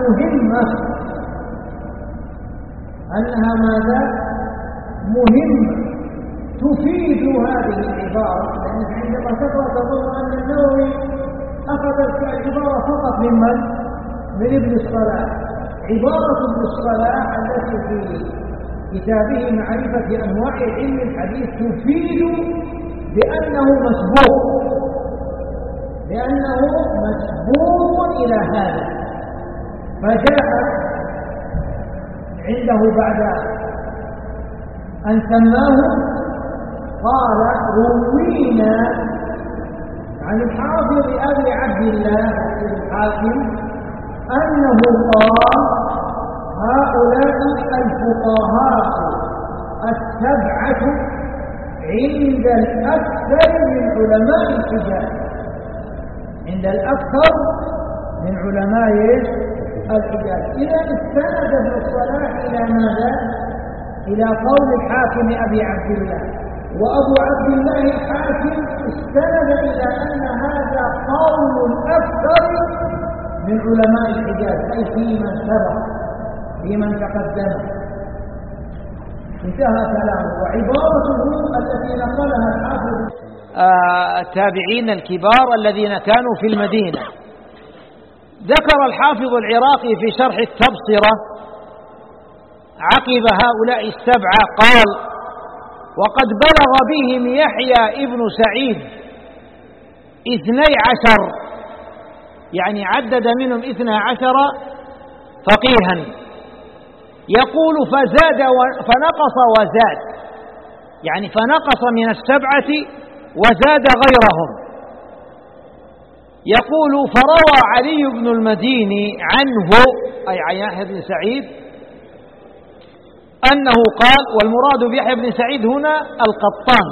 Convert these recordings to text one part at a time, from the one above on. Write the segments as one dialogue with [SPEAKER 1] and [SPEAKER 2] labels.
[SPEAKER 1] مهمة، أنها ماذا؟ مهمة تفيد هذه العبارة، لأنك عندما تقرأ تظن أن النووي أخذ العبارة فقط من ابن الصلاح. عبارة ابن الصلاح التي في كتابه معرفة أنواع علم الحديث تفيد بأنه مسبوق، إلى هذا. فجاء عنده بعد أن سماه قال: روينا عن الحافظ أبي عبد الله الحاكم أنه قال: هؤلاء الفقهاء السبعة عند الأكثر من علماء الحجاز، عند الأكثر من علماء الحجاز. إذا استند ابن الصلاح إلى ماذا؟ إلى قول الحاكم أبي عبد الله، وأبو عبد الله الحاكم استند إلى أن هذا قول الأكثر من علماء الحجاز، أي في من سبق، في من تقدم. انتهى كلامه. وعبارته التي نقلها الحافظ
[SPEAKER 2] التابعين الكبار الذين كانوا في المدينة. ذكر الحافظ العراقي في شرح التبصرة عقب هؤلاء السبعة قال: وقد بلغ بهم يحيى ابن سعيد 12، يعني عدد منهم 12 فقيها، يقول فزاد فنقص وزاد، يعني فنقص من السبعة وزاد غيرهم. يقول: فروى علي بن المديني عنه، أي عن يحيى بن سعيد، أنه قال، والمراد بيحيى بن سعيد هنا القطان،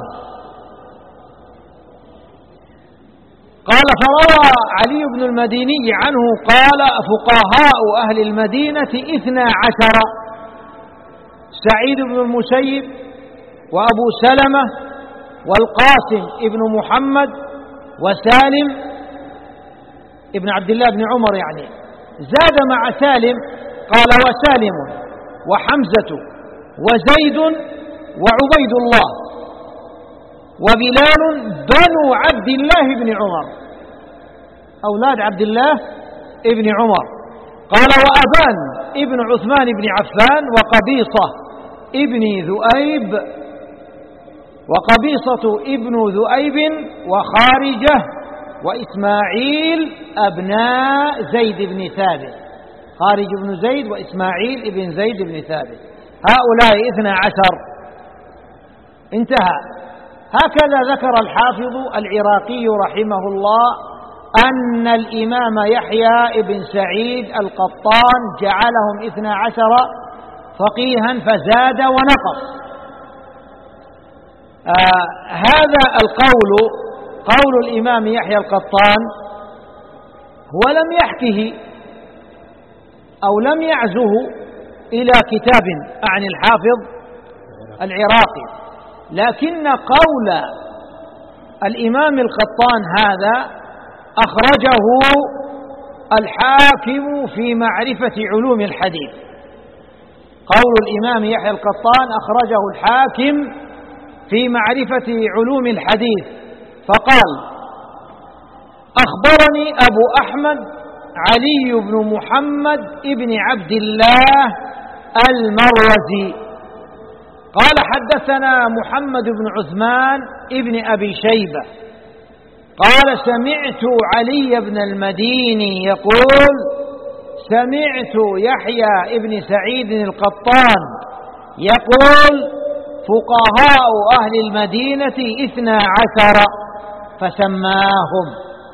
[SPEAKER 2] قال: فروى علي بن المديني عنه قال: فقهاء أهل المدينة 12، سعيد بن المسيب وأبو سلمة والقاسم ابن محمد وسالم ابن عبد الله بن عمر. يعني زاد مع سالم قال: وسالم وحمزة وزيد وعبيد الله وبلال بنو عبد الله بن عمر، أولاد عبد الله ابن عمر. قال: وأبان ابن عثمان بن عفان وقبيصة ابن ذؤيب ابن ذؤيب وخارجة وإسماعيل أبناء زيد بن ثابت، خارج بن زيد وإسماعيل ابن زيد بن ثابت، هؤلاء 12. انتهى. هكذا ذكر الحافظ العراقي رحمه الله أن الإمام يحيى بن سعيد القطان جعلهم 12 فقيها فزاد ونقص. هذا القول قول الإمام يحيى القطان، هو لم يحكه أو لم يعزه إلى كتاب عن الحافظ العراقي، لكن قول الإمام القطان هذا أخرجه الحاكم في معرفة علوم الحديث. قول الإمام يحيى القطان أخرجه الحاكم في معرفة علوم الحديث، فقال: أخبرني أبو أحمد علي بن محمد ابن عبد الله المروزي قال: حدثنا محمد بن عثمان ابن أبي شيبة قال: سمعت علي بن المديني يقول: سمعت يحيى ابن سعيد القطان يقول: فقهاء أهل المدينة 12، فسماهم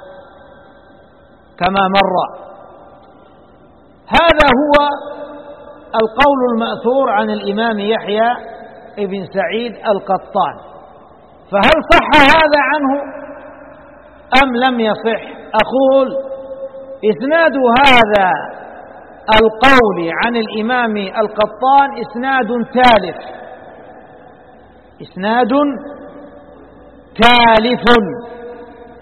[SPEAKER 2] كما مر. هذا هو القول المأثور عن الإمام يحيى ابن سعيد القطان. فهل صح هذا عنه أم لم يصح؟ أقول: إسناد هذا القول عن الإمام القطان إسناد تالف، إسناد تالف،